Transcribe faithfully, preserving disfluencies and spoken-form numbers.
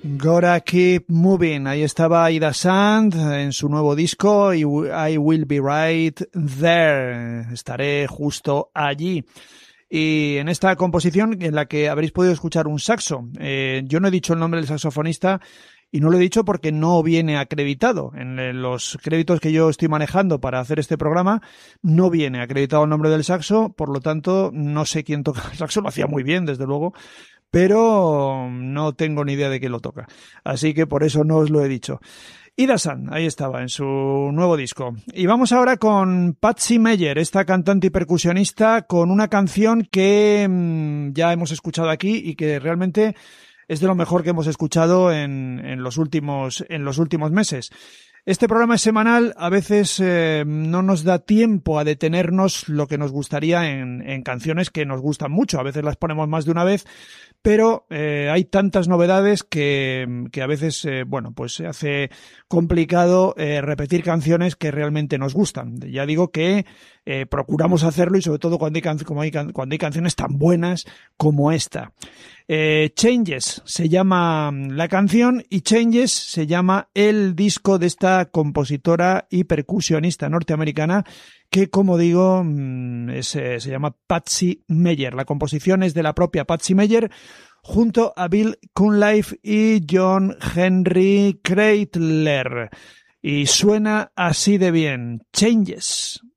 Gotta Keep Moving. Ahí estaba Ida Sand en su nuevo disco I Will Be Right There. Estaré justo allí. Y en esta composición en la que habréis podido escuchar un saxo. Eh, yo no he dicho el nombre del saxofonista y no lo he dicho porque no viene acreditado. En los créditos que yo estoy manejando para hacer este programa no viene acreditado el nombre del saxo, por lo tanto no sé quién toca el saxo. Lo hacía muy bien, desde luego, pero no tengo ni idea de quién lo toca. Así que por eso no os lo he dicho. Ida Sand, ahí estaba, en su nuevo disco. Y vamos ahora con Patsy Meyer, esta cantante y percusionista, con una canción que mmm, ya hemos escuchado aquí y que realmente es de lo mejor que hemos escuchado en, en los últimos, en los últimos meses. Este programa es semanal, a veces eh, no nos da tiempo a detenernos lo que nos gustaría en, en canciones que nos gustan mucho. A veces las ponemos más de una vez, pero eh, hay tantas novedades que, que a veces, eh, bueno, pues se hace complicado eh, repetir canciones que realmente nos gustan. Ya digo que eh, procuramos hacerlo y sobre todo cuando hay, can- como hay, can- cuando hay canciones tan buenas como esta. Eh, Changes se llama la canción y Changes se llama el disco de esta compositora y percusionista norteamericana que, como digo, es, eh, se llama Patsy Meyer. La composición es de la propia Patsy Meyer junto a Bill Cunliffe y John Henry Kreitler y suena así de bien. Changes.